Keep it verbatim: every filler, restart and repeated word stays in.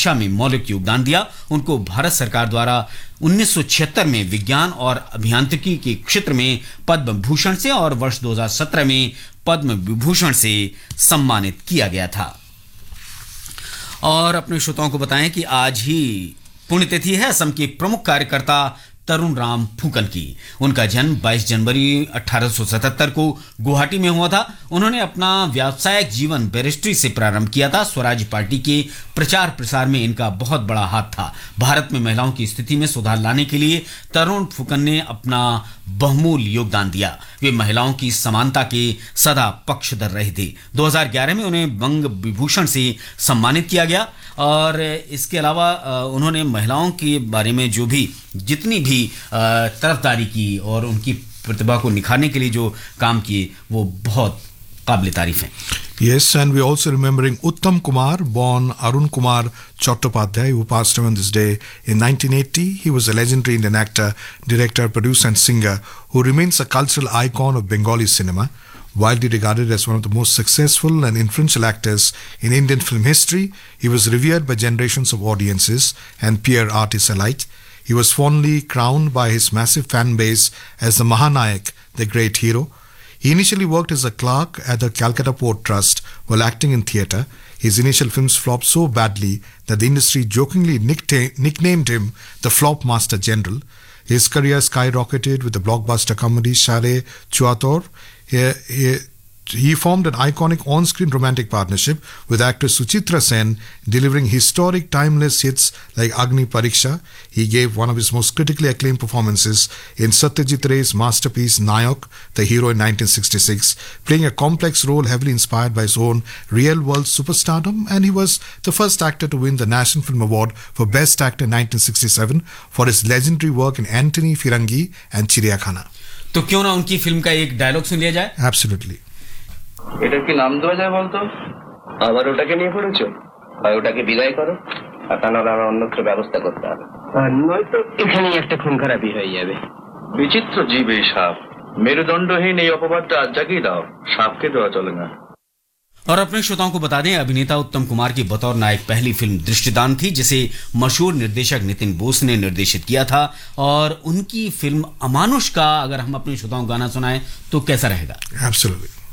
शिक्षा में मौलिक योगदान दिया। उनको भारत सरकार द्वारा उन्नीस सौ छिहत्तर में विज्ञान और अभियांत्रिकी के क्षेत्र में पद्म भूषण से और वर्ष दो हज़ार सत्रह में पद्म विभूषण से सम्मानित किया गया था। और अपने श्रोताओं को बताएं कि आज ही पुण्यतिथि है असम के प्रमुख कार्यकर्ता तरुण राम फुकन की। उनका जन्म बाईस जनवरी अठारह सौ सतहत्तर को गुवाहाटी में हुआ था। उन्होंने अपना व्यावसायिक जीवन बैरिस्ट्री से प्रारंभ किया था। स्वराज पार्टी के प्रचार प्रसार में इनका बहुत बड़ा हाथ था। भारत में महिलाओं की स्थिति में सुधार लाने के लिए तरुण फुकन ने अपना बहुमूल्य योगदान दिया। वे महिलाओं की समानता के सदा पक्षधर रहे थे। दो हज़ार ग्यारह में उन्हें बंग विभूषण से सम्मानित किया गया और इसके अलावा उन्होंने महिलाओं के बारे में जो भी जितनी भी तरफदारी की और उनकी प्रतिभा को निखारने के लिए जो काम किए वो बहुत काबिल तारीफ हैं। Yes, and we're also remembering Uttam Kumar, born Arun Kumar Chattopadhyay, who passed away on this day in nineteen eighty. He was a legendary Indian actor, director, producer and singer who remains a cultural icon of Bengali cinema. Widely regarded as one of the most successful and influential actors in Indian film history, he was revered by generations of audiences and peer artists alike. He was fondly crowned by his massive fan base as the Mahanayak, the great hero. He initially worked as a clerk at the Calcutta Port Trust while acting in theatre. His initial films flopped so badly that the industry jokingly nickta- nicknamed him the Flop Master General. His career skyrocketed with the blockbuster comedy Share Chuator. He, he, he formed an iconic on-screen romantic partnership with actress Suchitra Sen, delivering historic timeless hits like Agni Pariksha. He gave one of his most critically acclaimed performances in Satyajit Ray's masterpiece Nayak, the hero in nineteen sixty-six, playing a complex role heavily inspired by his own real-world superstardom, and he was the first actor to win the National Film Award for Best Actor in nineteen sixty-seven for his legendary work in Antony Firangi and Chiriyakhana. तो क्यों ना उनकी film का एक dialogue सुन लिया जाए? Absolutely. এটা কি নাম দেওয়া যায় বলতো? আবার ওটাকে নিয়ে পড়েছো? হয় ওটাকে বিদায় করো, আর তা নাহলে আমার অন্যত্র ব্যবস্থা করতে হবে। আর নয়তো এখানেই একটা খুন খারাপি হয়ে যাবে। বিচিত্র জীব এই সাপ। মেরুদণ্ডহীন এই অপবাদটা আজ জাগিয়ে দাও। সাপকে দেওয়া চলে না। और अपने श्रोताओं को बता दें, अभिनेता उत्तम कुमार की बतौर नायक पहली फिल्म दृष्टिदान थी, जिसे मशहूर निर्देशक नितिन बोस ने निर्देशित किया था। और उनकी फिल्म अमानुष का अगर हम अपने श्रोताओं को गाना सुनाएं तो कैसा रहेगा? Absolutely.